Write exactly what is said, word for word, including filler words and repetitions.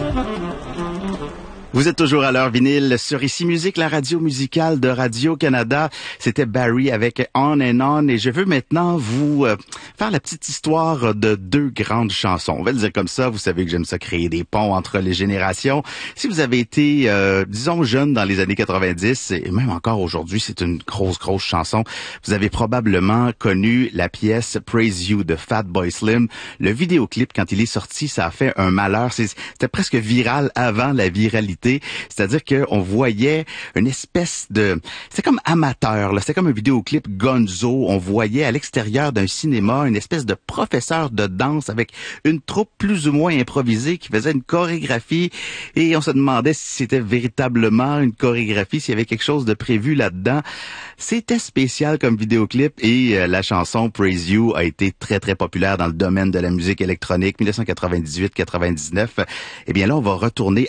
Vous êtes toujours à l'heure vinyle sur Ici Musique, la radio musicale de Radio-Canada. C'était Barry avec On and On et je veux maintenant vous euh, faire la petite histoire de deux grandes chansons. On va le dire comme ça, vous savez que j'aime ça créer des ponts entre les générations. Si vous avez été, euh, disons, jeune dans les années quatre-vingt-dix et même encore aujourd'hui, c'est une grosse, grosse chanson. Vous avez probablement connu la pièce Praise You de Fatboy Slim. Le vidéoclip, quand il est sorti, ça a fait un malheur. C'était presque viral avant la viralité. C'est-à-dire qu'on voyait une espèce de... C'était comme amateur, là. C'était comme un vidéoclip gonzo. On voyait à l'extérieur d'un cinéma une espèce de professeur de danse avec une troupe plus ou moins improvisée qui faisait une chorégraphie et on se demandait si c'était véritablement une chorégraphie, s'il y avait quelque chose de prévu là-dedans. C'était spécial comme vidéoclip et euh, la chanson Praise You a été très, très populaire dans le domaine de la musique électronique, dix-neuf quatre-vingt-dix-huit quatre-vingt-dix-neuf. Eh bien là, on va retourner